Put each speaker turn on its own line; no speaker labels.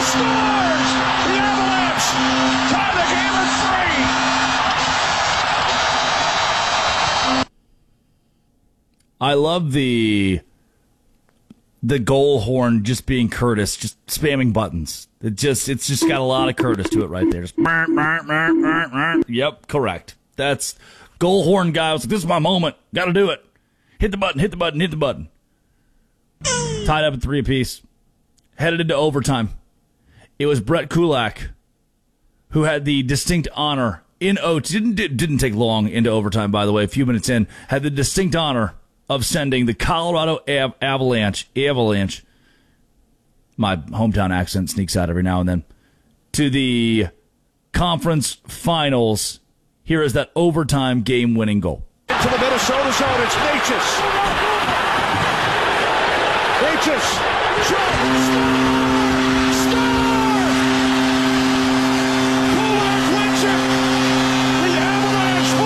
scores! The Avalanche tie the game at 3.
I love the goal horn just being Curtis, just spamming buttons. It's just got a lot of Curtis to it right there. Just yep, correct. That's goal horn guy. I was like, this is my moment. Got to do it. Hit the button, hit the button, hit the button. Tied up at 3 apiece. Headed into overtime. It was Brett Kulak who had the distinct honor in didn't take long into overtime, by the way, a few minutes in, had the distinct honor of sending the Colorado Avalanche, my hometown accent sneaks out every now and then, to the conference finals. Here is that overtime game-winning goal.
To the Minnesota zone, it's Necas. Necas shoots.